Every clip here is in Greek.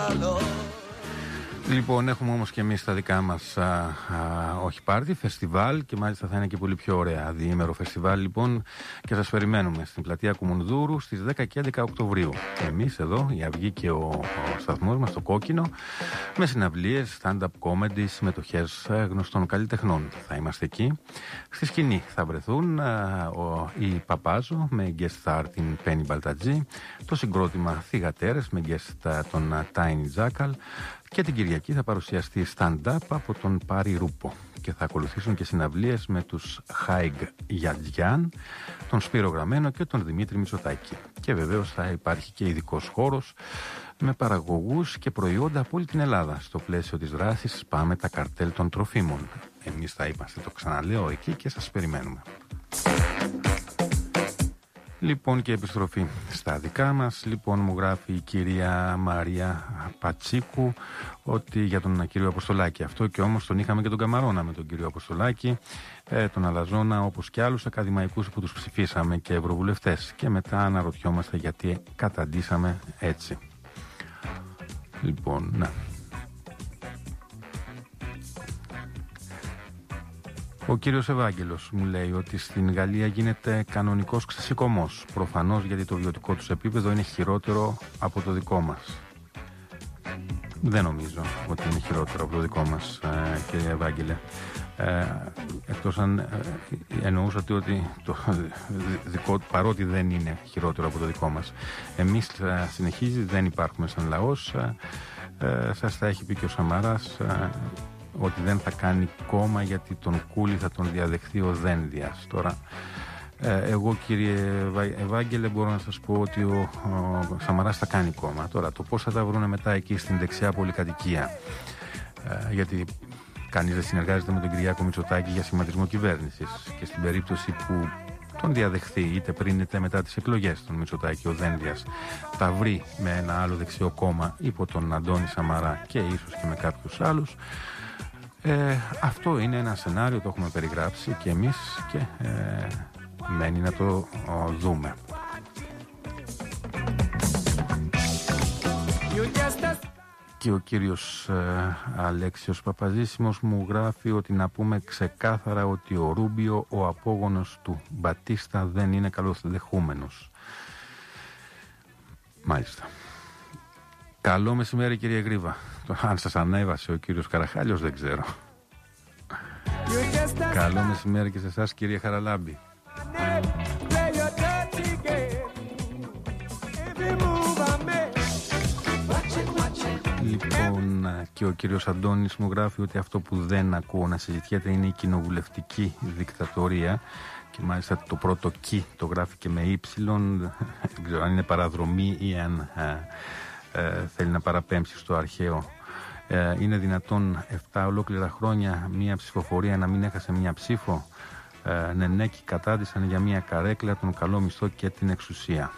Λοιπόν, έχουμε όμως και εμείς τα δικά μας όχι πάρτι, φεστιβάλ, και μάλιστα θα είναι και πολύ πιο ωραία διήμερο φεστιβάλ λοιπόν, και σας περιμένουμε στην πλατεία Κουμουνδούρου στις 10 και 11 Οκτωβρίου. Εμείς εδώ, η Αυγή και ο σταθμός μας, το Κόκκινο, με συναυλίες, stand-up comedy, συμμετοχές γνωστών καλλιτεχνών. Θα είμαστε εκεί. Στη σκηνή θα βρεθούν η Παπάζο με guest star την Penny Baltadji, το συγκρότημα Θυγατέρες με guest τον Tiny Jackal, και την Κυριακή θα παρουσιαστεί stand-up από τον Πάρη Ρούπο και θα ακολουθήσουν και συναυλίες με τους Χάιγ Γιατζιάν, τον Σπύρο Γραμμένο και τον Δημήτρη Μητσοτάκη. Και βεβαίως θα υπάρχει και ειδικός χώρος με παραγωγούς και προϊόντα από όλη την Ελλάδα. Στο πλαίσιο της δράσης Πάμε τα καρτέλ των τροφίμων. Εμείς θα είμαστε, το ξαναλέω, εκεί και σας περιμένουμε. Λοιπόν, και επιστροφή στα δικά μας. Λοιπόν, μου γράφει η κυρία Μαρία Πατσίκου ότι για τον κύριο Αποστολάκη αυτό, και όμως τον είχαμε και τον Καμαρώνα με τον κύριο Αποστολάκη, τον Αλαζόνα, όπως και άλλους ακαδημαϊκούς που τους ψηφίσαμε και ευρωβουλευτές, και μετά αναρωτιόμαστε γιατί καταντήσαμε έτσι. Λοιπόν, να. Ο κύριος Ευάγγελος μου λέει ότι στην Γαλλία γίνεται κανονικός ξεσηκωμός. Προφανώς, γιατί το βιωτικό τους επίπεδο είναι χειρότερο από το δικό μας. Δεν νομίζω ότι είναι χειρότερο από το δικό μας, κύριε Ευάγγελε. Εκτός αν εννοούσατε ότι το δικό, παρότι δεν είναι χειρότερο από το δικό μας. Εμείς, συνεχίζει, δεν υπάρχουμε σαν λαός. Σας τα έχει πει και ο Σαμαράς, ότι δεν θα κάνει κόμμα γιατί τον Κούλη θα τον διαδεχθεί ο Δένδιας. Τώρα, εγώ, κύριε Ευάγγελε, μπορώ να σας πω ότι ο Σαμαράς θα κάνει κόμμα. Τώρα, το πώς θα τα βρούνε μετά εκεί στην δεξιά πολυκατοικία, γιατί κανείς δεν συνεργάζεται με τον Κυριάκο Μητσοτάκη για σχηματισμό κυβέρνησης, και στην περίπτωση που τον διαδεχθεί είτε πριν είτε μετά τις εκλογές τον Μητσοτάκη ο Δένδιας, τα βρει με ένα άλλο δεξιό κόμμα υπό τον Αντώνη Σαμαρά και ίσως και με κάποιους άλλους. Αυτό είναι ένα σενάριο, το έχουμε περιγράψει και εμείς, και μένει να το δούμε. Και ο κύριος Αλέξιος Παπαζήσιμος μου γράφει ότι να πούμε ξεκάθαρα ότι ο Ρούμπιο, ο απόγονος του Μπατίστα, δεν είναι καλοδεχούμενος. Μάλιστα. Καλό μεσημέρι, κύριε Γρήβα. Αν σας ανέβασε ο κύριος Καραχάλιος δεν ξέρω. Καλό μεσημέρι και σε εσάς, κύριε Χαραλάμπη. Λοιπόν, και ο κύριος Αντώνης μου γράφει ότι αυτό που δεν ακούω να συζητιέται είναι η κοινοβουλευτική δικτατορία, και μάλιστα το πρώτο «κι» το γράφει και με ύψιλον. Δεν ξέρω αν είναι παραδρομή ή αν θέλει να παραπέμψει στο αρχαίο. Είναι δυνατόν 7 ολόκληρα χρόνια μία ψηφοφορία να μην έχασε μία ψήφο? Νενέκοι κατάντησαν για μία καρέκλα τον καλό μισθό και την εξουσία.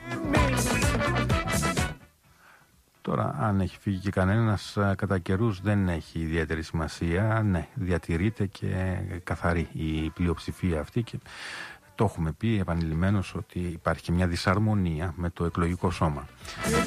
Τώρα, αν έχει φύγει και κανένας, κατά καιρούς δεν έχει ιδιαίτερη σημασία. Ναι, διατηρείται και καθαρή η πλειοψηφία αυτή, και το έχουμε πει επανειλημμένως ότι υπάρχει και μια δυσαρμονία με το εκλογικό σώμα.